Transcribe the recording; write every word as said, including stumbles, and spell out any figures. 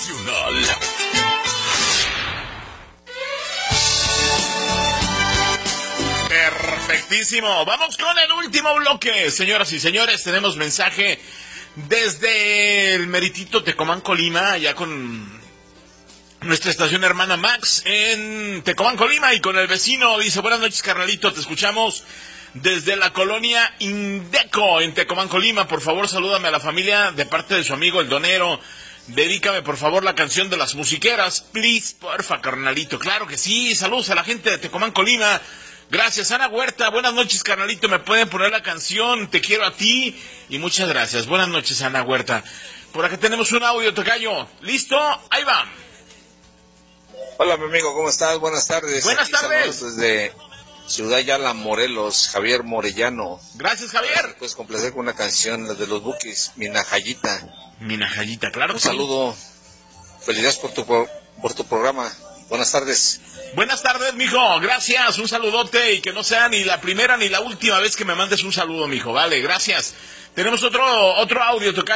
Nacional. Perfectísimo. Vamos con el último bloque, señoras y señores. Tenemos mensaje desde el meritito Tecomán, Colima, allá con nuestra estación hermana Max en Tecomán, Colima, y con el vecino. Dice: buenas noches, carnalito, te escuchamos desde la colonia Indeco en Tecomán, Colima. Por favor, salúdame a la familia de parte de su amigo el Donero. Dedícame, por favor, la canción de las musiqueras, please, porfa, carnalito. Claro que sí. Saludos a la gente de Tecomán, Colima. Gracias, Ana Huerta. Buenas noches, carnalito. ¿Me pueden poner la canción Te quiero a ti? Y muchas gracias. Buenas noches, Ana Huerta. Por acá tenemos un audio, tocayo. ¿Listo? Ahí va. Hola, mi amigo, ¿cómo estás? Buenas tardes. Buenas Aquí tardes. Desde Ciudad Yala, Morelos, Javier Morellano. Gracias, Javier. Puedes complacer con una canción, la de los Bukis, Minajayita. Minajayita, claro. Un saludo. Felicidades por tu, por tu programa. Buenas tardes. Buenas tardes, mijo. Gracias. Un saludote y que no sea ni la primera ni la última vez que me mandes un saludo, mijo. Vale, gracias. Tenemos otro, otro audio, tocayo.